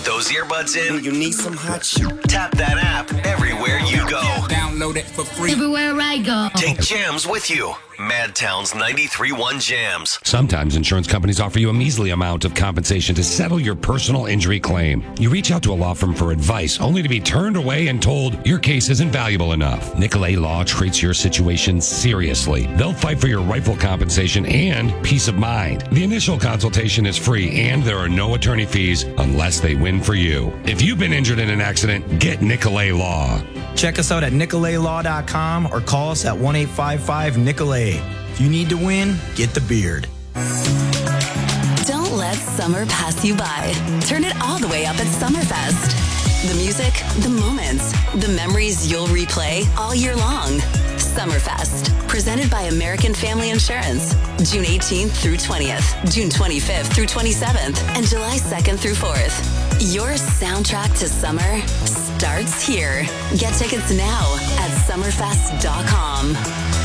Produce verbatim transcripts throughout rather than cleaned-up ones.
Put those earbuds in. You need some hot shit. Tap that app everywhere you go. Download it for free. Everywhere I go. Take Jams with you. Madtown's ninety-three point one Jams. Sometimes insurance companies offer you a measly amount of compensation to settle your personal injury claim. You reach out to a law firm for advice, only to be turned away and told your case isn't valuable enough. Nicolay Law treats your situation seriously. They'll fight for your rightful compensation and peace of mind. The initial consultation is free, and there are no attorney fees unless they win for you. If you've been injured in an accident, get Nicolay Law. Check us out at nicolay law dot com or call us at one eight five five Nicolay. If you need to win, get the beard. Don't let summer pass you by. Turn it all the way up at Summerfest. The music, the moments, the memories you'll replay all year long. Summerfest, presented by American Family Insurance. June eighteenth through twentieth, June twenty-fifth through twenty-seventh, and July second through fourth. Your soundtrack to summer starts here. Get tickets now at summerfest dot com.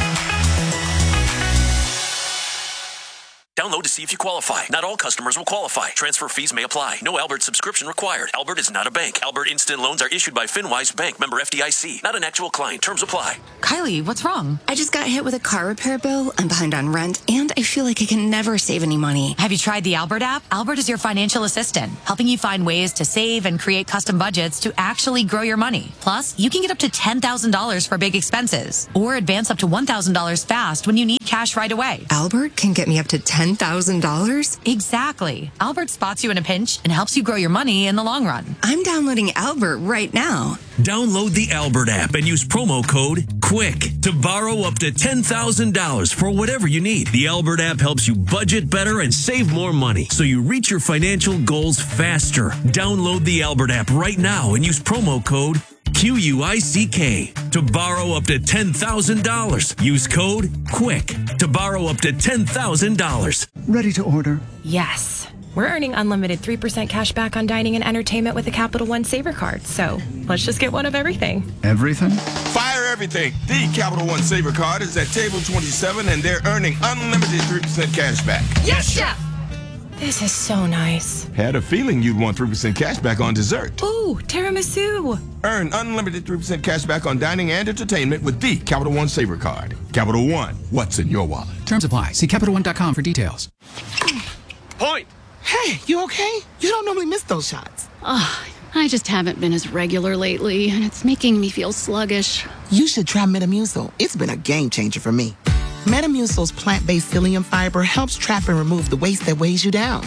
Download to see if you qualify. Not all customers will qualify. Transfer fees may apply. No Albert subscription required. Albert is not a bank. Albert Instant Loans are issued by FinWise Bank, member F D I C. Not an actual client. Terms apply. Kylie, what's wrong? I just got hit with a car repair bill. I'm behind on rent, and I feel like I can never save any money. Have you tried the Albert app? Albert is your financial assistant, helping you find ways to save and create custom budgets to actually grow your money. Plus, you can get up to ten thousand dollars for big expenses, or advance up to one thousand dollars fast when you need cash right away. Albert can get me up to ten thousand dollars? Exactly. Albert spots you in a pinch and helps you grow your money in the long run. I'm downloading Albert right now. Download the Albert app and use promo code QUICK to borrow up to ten thousand dollars for whatever you need. The Albert app helps you budget better and save more money so you reach your financial goals faster. Download the Albert app right now and use promo code Q U I C K to borrow up to ten thousand dollars. Use code QUICK to borrow up to ten thousand dollars. Ready to order? Yes. We're earning unlimited three percent cash back on dining and entertainment with a Capital One Saver card. So let's just get one of everything. Everything? Fire everything. The Capital One Saver card is at table twenty-seven, and they're earning unlimited three percent cash back. Yes, Chef! This is so nice. Had a feeling you'd want three percent cash back on dessert. Ooh, tiramisu. Earn unlimited three percent cash back on dining and entertainment with the Capital One Saver card. Capital One, what's in your wallet? Terms apply. See Capital One dot com for details. Point. Hey, you okay? You don't normally miss those shots. Oh, I just haven't been as regular lately, and it's making me feel sluggish. You should try Metamucil. It's been a game changer for me. Metamucil's plant-based psyllium fiber helps trap and remove the waste that weighs you down.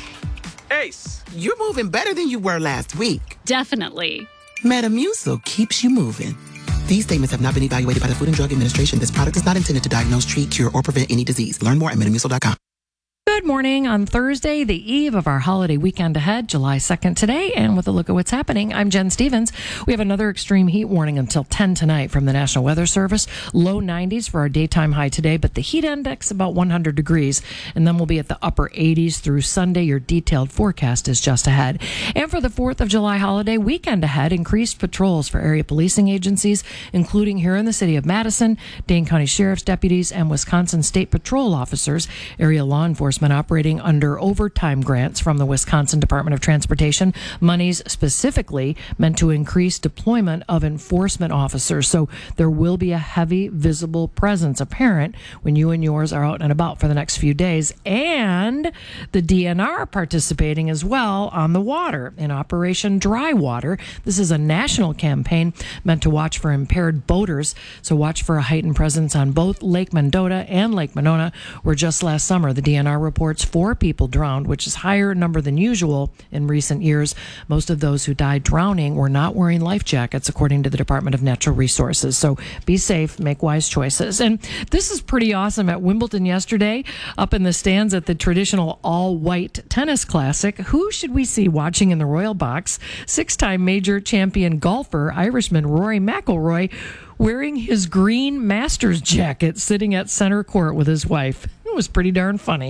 Ace, you're moving better than you were last week. Definitely. Metamucil keeps you moving. These statements have not been evaluated by the Food and Drug Administration. This product is not intended to diagnose, treat, cure, or prevent any disease. Learn more at metamucil dot com. Good morning on Thursday, the eve of our holiday weekend ahead, July second today. And with a look at what's happening, I'm Jen Stevens. We have another extreme heat warning until ten tonight from the National Weather Service. Low nineties for our daytime high today, but the heat index about one hundred degrees. And then we'll be at the upper eighties through Sunday. Your detailed forecast is just ahead. And for the fourth of July holiday weekend ahead, increased patrols for area policing agencies, including here in the city of Madison, Dane County Sheriff's deputies, and Wisconsin State Patrol officers. Area law enforcement operating under overtime grants from the Wisconsin Department of Transportation. Monies specifically meant to increase deployment of enforcement officers. So there will be a heavy visible presence apparent when you and yours are out and about for the next few days. And the D N R participating as well on the water in Operation Dry Water. This is a national campaign meant to watch for impaired boaters. So watch for a heightened presence on both Lake Mendota and Lake Monona, where just last summer the D N R reports four people drowned, which is higher number than usual in recent years. Most of those who died drowning were not wearing life jackets, according to the Department of Natural Resources. So be safe, make wise choices. And this is pretty awesome at Wimbledon yesterday, up in the stands at the traditional all-white tennis classic. Who should we see watching in the Royal Box? Six-time major champion golfer, Irishman Rory McIlroy, wearing his green Masters jacket, sitting at center court with his wife. It was pretty darn funny.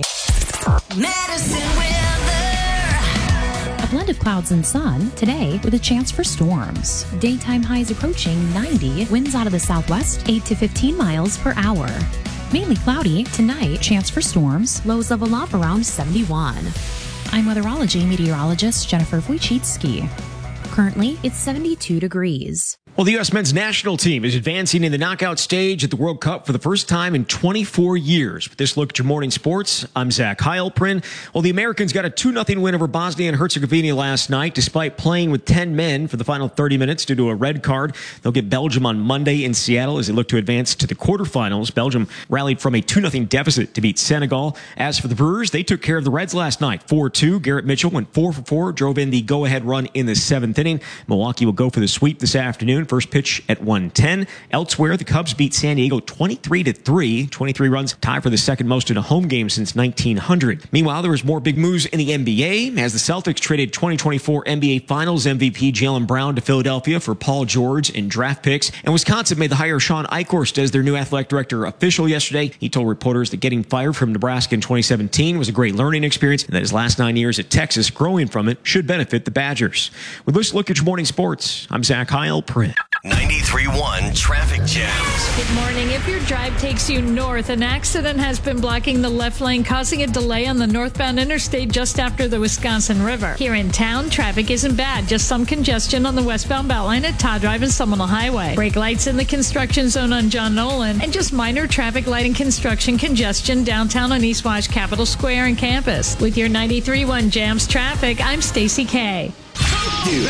Medicine weather. A blend of clouds and sun today with a chance for storms. Daytime highs approaching ninety. Winds out of the southwest, eight to fifteen miles per hour. Mainly cloudy tonight. Chance for storms. Lows level off around seventy-one. I'm weatherology meteorologist Jennifer Wojcicki. Currently, it's seventy-two degrees. Well, the U S men's national team is advancing in the knockout stage at the World Cup for the first time in twenty-four years. With this look at your morning sports, I'm Zach Heilprin. Well, the Americans got a two nothing win over Bosnia and Herzegovina last night, despite playing with ten men for the final thirty minutes due to a red card. They'll get Belgium on Monday in Seattle as they look to advance to the quarterfinals. Belgium rallied from a two nothing deficit to beat Senegal. As for the Brewers, they took care of the Reds last night, four two. Garrett Mitchell went four for four, drove in the go-ahead run in the seventh inning. Milwaukee will go for the sweep this afternoon. First pitch at one ten. Elsewhere, the Cubs beat San Diego twenty-three to three. twenty-three runs, tied for the second most in a home game since nineteen hundred. Meanwhile, there was more big moves in the N B A as the Celtics traded twenty twenty-four N B A Finals M V P Jaylen Brown to Philadelphia for Paul George and draft picks. And Wisconsin made the hire Sean Eichhorst as their new athletic director official yesterday. He told reporters that getting fired from Nebraska in twenty seventeen was a great learning experience and that his last nine years at Texas growing from it should benefit the Badgers. With this look at your morning sports, I'm Zach Heilprin. ninety-three point one traffic jams. Good morning. If your drive takes you north, an accident has been blocking the left lane, causing a delay on the northbound interstate just after the Wisconsin River. Here in town, traffic isn't bad. Just some congestion on the westbound Beltline at Todd Drive and Seminole Highway. Brake lights in the construction zone on John Nolan, and just minor traffic light and construction congestion downtown on East Wash, Capitol Square, and campus. With your ninety-three point one Jams traffic, I'm Stacy Kay.